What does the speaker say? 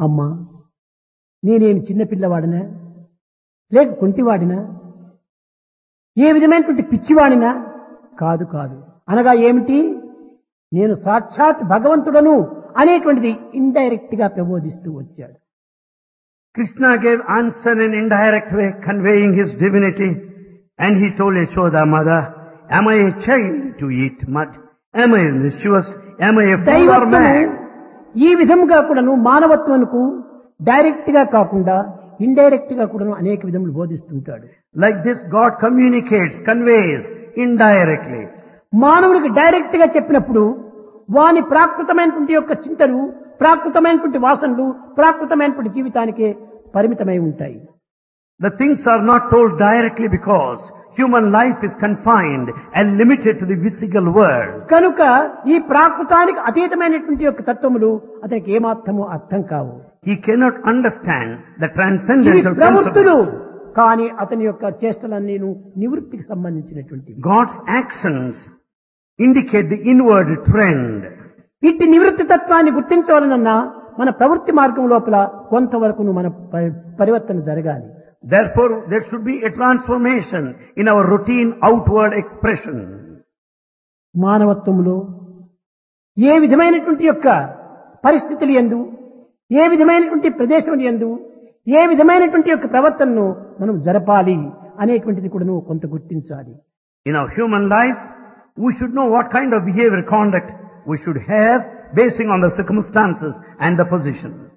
అమ్మా, నేనేమి చిన్నపిల్లవాడినా, లేక కుంటివాడినా, ఏ విధమైనటువంటి పిచ్చివాడినా కాదు కాదు అనగా ఏమిటి, నేను సాక్షాత్ భగవంతుడను అనేటువంటిది ఇండైరెక్ట్ గా ప్రబోధిస్తూ వచ్చాడు. Krishna gave answer in an indirect way, conveying his divinity, and he told Yashoda mother, am I a child to eat mud? Am I mischievous? Am I a fool or mad? ఈ విధంగా కూడాను మానవత్వమునకు direct గా కాకుండా indirect గా కూడాను అనేక విధములు బోధిస్తుంటాడు. Like this, God communicates, conveys indirectly. మానవునికి direct గా చెప్పినప్పుడు వాని ప్రాకృతమైనటువంటి యొక్క చింతలు, ప్రాకృతమైనటువంటి వాసనలు, ప్రాకృతమైనటువంటి జీవితానికే పరిమితమై ఉంటాయి. The things are not told directly because human life is confined and limited to the physical world. కనుక ఈ ప్రాకృతానికి అతీతమైనటువంటి యొక్క తత్వములు అతనికి ఏమాత్రము అర్థం కావు. He cannot understand the transcendental ప్రవృత్తులు principles. కానీ అతని యొక్క చేష్టలన్నీ నివృత్తికి సంబంధించినటువంటివి. God's actions indicate the inward trend. ఇట్టి నివృత్తి తత్వాన్ని గుర్తించవలనన్నా మన ప్రవృత్తి మార్గం లోపల కొంతవరకు మన పరివర్తన జరగాలి. Therefore, there should be a transformation in our routine outward expression. మానవత్వంలో ఏ విధమైనటువంటి యొక్క పరిస్థితులు యందు, ఏ విధమైనటువంటి ప్రదేశం యందు, ఏ విధమైనటువంటి యొక్క ప్రవర్తనను మనం జరపాలి అనేటువంటిది కూడా కొంత గుర్తించాలి. In our human life, we should know what kind of behavior, conduct we should have basing on the circumstances and the position.